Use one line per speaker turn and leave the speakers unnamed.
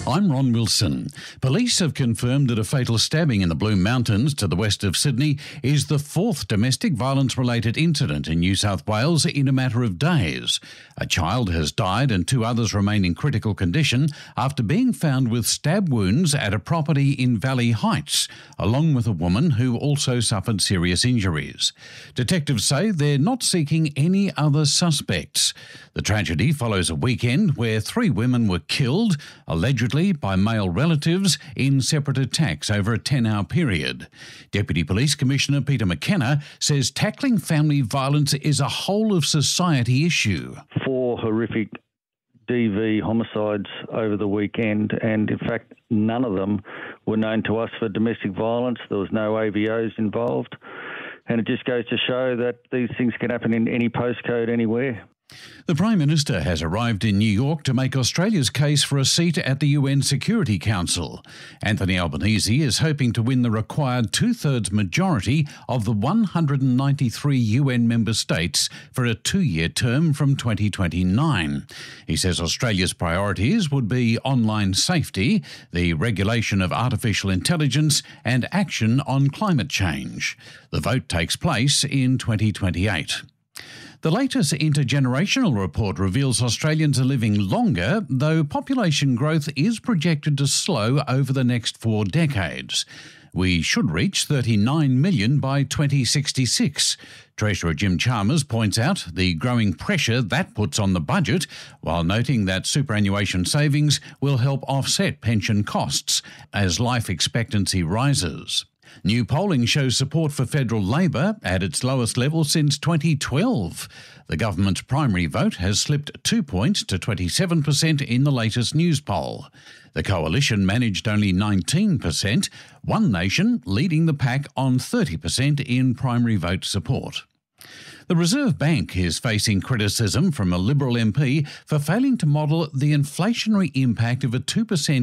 I'm Ron Wilson. Police have confirmed that a fatal stabbing in the Blue Mountains to the west of Sydney is the fourth domestic violence-related incident in New South Wales in a matter of days. A child has died and two others remain in critical condition after being found with stab wounds at a property in Valley Heights, along with a woman who also suffered serious injuries. Detectives say they're not seeking any other suspects. The tragedy follows a weekend where three women were killed, allegedly by male relatives, in separate attacks over a 10-hour period. Deputy Police Commissioner Peter McKenna says tackling family violence is a whole-of-society issue.
4 horrific DV homicides over the weekend, and in fact none of them were known to us for domestic violence. There was no AVOs involved, and it just goes to show that these things can happen in any postcode anywhere.
The Prime Minister has arrived in New York to make Australia's case for a seat at the UN Security Council. Anthony Albanese is hoping to win the required two-thirds majority of the 193 UN member states for a 2-year term from 2029. He says Australia's priorities would be online safety, the regulation of artificial intelligence, and action on climate change. The vote takes place in 2028. The latest intergenerational report reveals Australians are living longer, though population growth is projected to slow over the next 4 decades. We should reach 39 million by 2066. Treasurer Jim Chalmers points out the growing pressure that puts on the budget, while noting that superannuation savings will help offset pension costs as life expectancy rises. New polling shows support for federal Labor at its lowest level since 2012. The government's primary vote has slipped 2 points to 27% in the latest news poll. The coalition managed only 19%, One Nation leading the pack on 30% in primary vote support. The Reserve Bank is facing criticism from a Liberal MP for failing to model the inflationary impact of a 2%